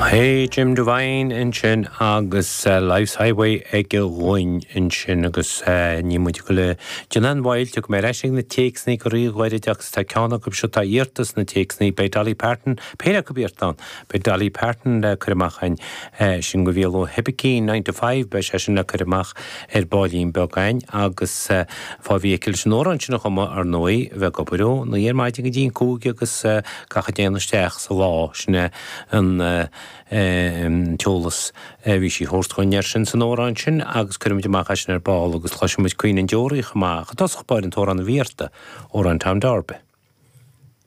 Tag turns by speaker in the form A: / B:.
A: Hey, Jim Devine in sin agus Life's Highway ag roin in sin agus ní muid go le Janan Wild ag mé reising na téacsní go ríomhhaide deachs tá ceanna go seo tá íartas na téacsní bei Dolly Parton péile go bíartán bei Dolly Parton le chuireachchain sin go bhíal ó Hippicín 9 to 5 bei sé sin le chuireach báilín begain agus fá bhícil sin óran sin nach chuma ar nói bheith go burú na dhéar maidin go dtíon cúg agus cacha déanaisteach sa lá sinna an teolas bhí sí thóstchainnear sin san óráin sin agus chuirm deach sin ar báil agus chluisiid cuioine deoraí chumach, chutásach bair an tóra an bhíarta ó an Town Derby.